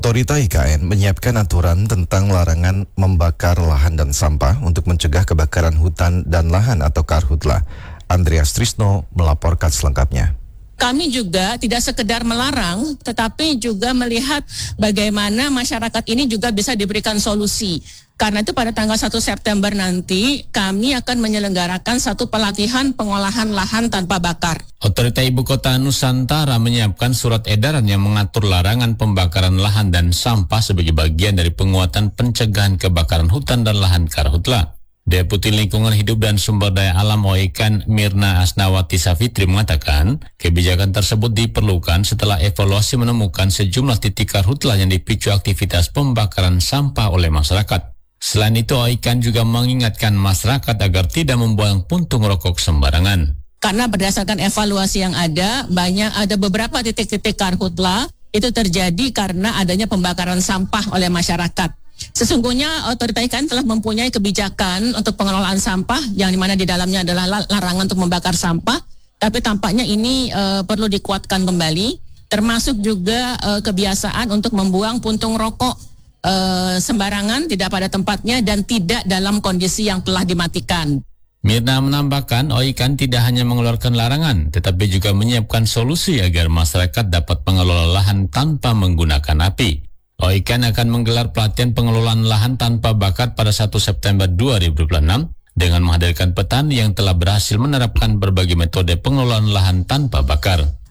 Otorita IKN menyiapkan aturan tentang larangan membakar lahan dan sampah untuk mencegah kebakaran hutan dan lahan atau karhutla. Andreas Trisno melaporkan selengkapnya. Kami juga tidak sekedar melarang, tetapi juga melihat bagaimana masyarakat ini juga bisa diberikan solusi. Karena itu pada tanggal 1 September nanti kami akan menyelenggarakan satu pelatihan pengolahan lahan tanpa bakar. Otorita Ibu Kota Nusantara menyiapkan surat edaran yang mengatur larangan pembakaran lahan dan sampah sebagai bagian dari penguatan pencegahan kebakaran hutan dan lahan karhutla. Deputi Lingkungan Hidup dan Sumber Daya Alam OIKAN Mirna Asnawati Safitri mengatakan, kebijakan tersebut diperlukan setelah evaluasi menemukan sejumlah titik karhutla yang dipicu aktivitas pembakaran sampah oleh masyarakat. Selain itu, OIKAN juga mengingatkan masyarakat agar tidak membuang puntung rokok sembarangan. Karena berdasarkan evaluasi yang ada beberapa titik-titik karhutla itu terjadi karena adanya pembakaran sampah oleh masyarakat. Sesungguhnya otorita IKN telah mempunyai kebijakan untuk pengelolaan sampah yang dimana di dalamnya adalah larangan untuk membakar sampah, tapi tampaknya ini perlu dikuatkan kembali, termasuk juga kebiasaan untuk membuang puntung rokok sembarangan, tidak pada tempatnya dan tidak dalam kondisi yang telah dimatikan. Mirna menambahkan, OIKAN tidak hanya mengeluarkan larangan, tetapi juga menyiapkan solusi agar masyarakat dapat mengelola lahan tanpa menggunakan api. OIKAN akan menggelar pelatihan pengelolaan lahan tanpa bakar pada 1 September 2026 dengan menghadirkan petani yang telah berhasil menerapkan berbagai metode pengelolaan lahan tanpa bakar.